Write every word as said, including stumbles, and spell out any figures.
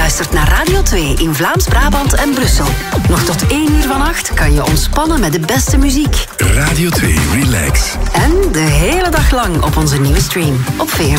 luistert naar Radio twee in Vlaams-Brabant en Brussel. Nog tot één uur vannacht kan je ontspannen met de beste muziek. Radio twee Relax. En de hele dag lang op onze nieuwe stream op V R